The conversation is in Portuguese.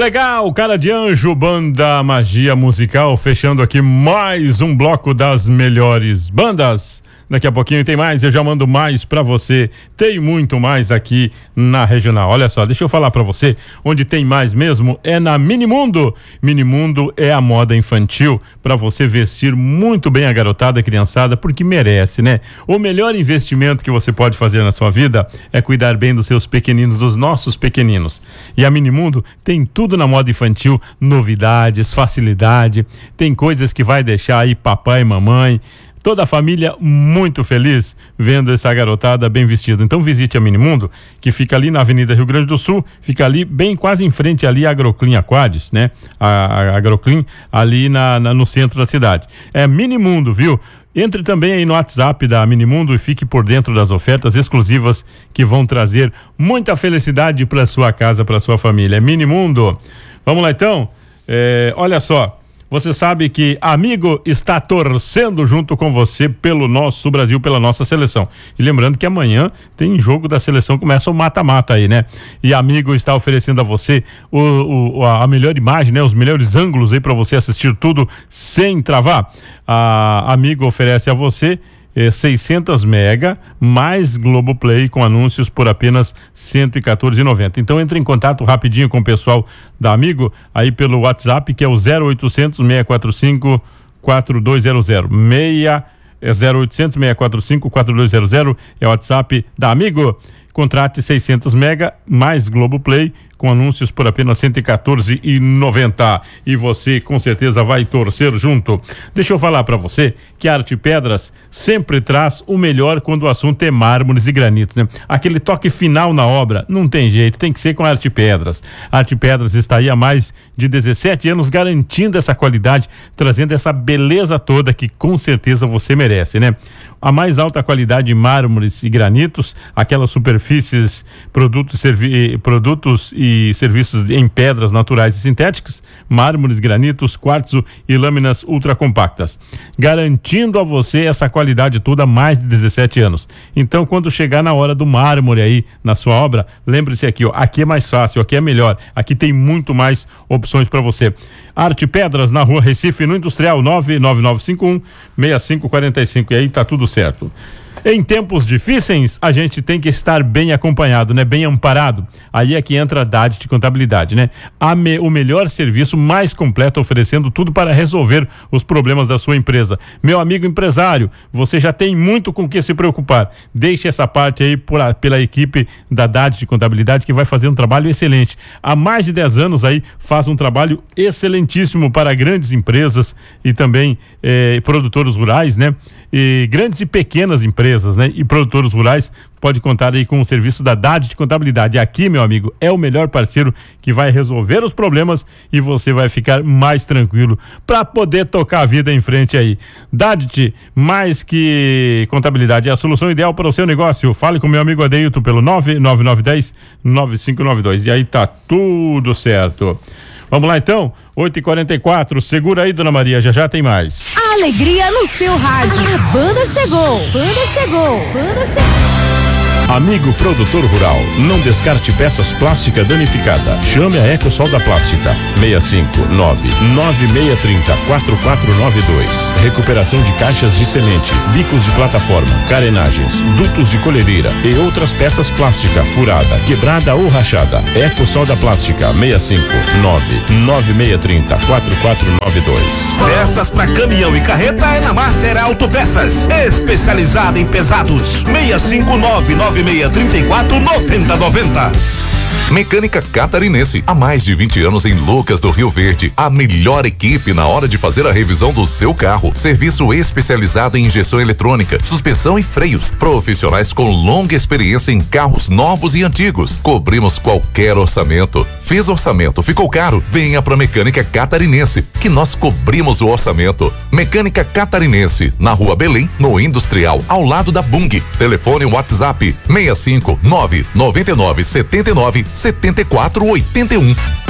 legal, Cara de Anjo, banda Magia Musical, fechando aqui mais um bloco das melhores bandas. Daqui a pouquinho tem mais, eu já mando mais pra você. Tem muito mais aqui na Regional. Olha só, deixa eu falar pra você, onde tem mais mesmo é na Minimundo. Minimundo é a moda infantil pra você vestir muito bem a garotada, a criançada, porque merece, né? O melhor investimento que você pode fazer na sua vida é cuidar bem dos seus pequeninos, dos nossos pequeninos. E a Minimundo tem tudo na moda infantil, novidades, facilidade, tem coisas que vai deixar aí papai e mamãe, toda a família muito feliz vendo essa garotada bem vestida. Então visite a Minimundo, que fica ali na Avenida Rio Grande do Sul, fica ali bem quase em frente ali a Agroclean Aquários, né? A Agroclean ali no centro da cidade. É Minimundo, viu? Entre também aí no WhatsApp da Minimundo e fique por dentro das ofertas exclusivas que vão trazer muita felicidade para sua casa, para sua família. É Minimundo. Vamos lá então? Olha só. Você sabe que Amigo está torcendo junto com você pelo nosso Brasil, pela nossa seleção. E lembrando que amanhã tem jogo da seleção, começa o mata-mata aí, né? E Amigo está oferecendo a você a melhor imagem, né? Os melhores ângulos aí para você assistir tudo sem travar. A Amigo oferece a você 600 mega mais Globoplay com anúncios por apenas R$ 114,90. Então entre em contato rapidinho com o pessoal da Amigo aí pelo WhatsApp, que é o 0800 645 4200. 0800 645 4200 é o WhatsApp da Amigo. Contrate 600 mega mais Globoplay com anúncios por apenas R$ 114,90 e você com certeza vai torcer junto. Deixa eu falar para você que a Arte Pedras sempre traz o melhor quando o assunto é mármores e granitos, né? Aquele toque final na obra, não tem jeito, tem que ser com a Arte Pedras. A Arte Pedras está aí há mais de 17 anos garantindo essa qualidade, trazendo essa beleza toda que com certeza você merece, né? A mais alta qualidade de mármores e granitos, aquelas superfícies, produtos e serviços em pedras naturais e sintéticas, mármores, granitos, quartzo e lâminas ultracompactas, garantindo a você essa qualidade toda há mais de 17 anos. Então, quando chegar na hora do mármore aí na sua obra, lembre-se aqui, ó, aqui é mais fácil, aqui é melhor, aqui tem muito mais opções para você. Arte Pedras, na Rua Recife, no Industrial, 99951-6545, e aí tá tudo certo. Em tempos difíceis, a gente tem que estar bem acompanhado, né? Bem amparado. Aí é que entra a DADT Contabilidade, né? O melhor serviço, mais completo, oferecendo tudo para resolver os problemas da sua empresa. Meu amigo empresário, você já tem muito com o que se preocupar. Deixe essa parte aí pela equipe da DADT Contabilidade, que vai fazer um trabalho excelente. Há mais de 10 anos aí, faz um trabalho excelentíssimo para grandes empresas e também produtores rurais, né? E grandes e pequenas empresas, né? E produtores rurais, pode contar aí com o serviço da DADT Contabilidade. Aqui, meu amigo, é o melhor parceiro que vai resolver os problemas e você vai ficar mais tranquilo para poder tocar a vida em frente aí. DADT, mais que contabilidade, é a solução ideal para o seu negócio. Fale com meu amigo Adeilton pelo 99910-9592 e aí tá tudo certo. Vamos lá então, 8h44, segura aí, dona Maria, já tem mais. Alegria no seu rádio. A banda chegou. Amigo produtor rural, não descarte peças plásticas danificadas. Chame a Ecosol da Plástica, 659-9630-4492. Recuperação de caixas de semente, bicos de plataforma, carenagens, dutos de colhedeira e outras peças plásticas furada, quebrada ou rachada. Ecosol da Plástica, 659-9630-4492. Peças para caminhão e carreta é na Master Autopeças, especializada em pesados. 659-9634-9090. Mecânica Catarinense, há mais de 20 anos em Lucas do Rio Verde. A melhor equipe na hora de fazer a revisão do seu carro. Serviço especializado em injeção eletrônica, suspensão e freios. Profissionais com longa experiência em carros novos e antigos. Cobrimos qualquer orçamento. Fez orçamento, ficou caro? Venha pra Mecânica Catarinense, que nós cobrimos o orçamento. Mecânica Catarinense, na Rua Belém, no Industrial, ao lado da Bung. Telefone WhatsApp 659-9979-7481.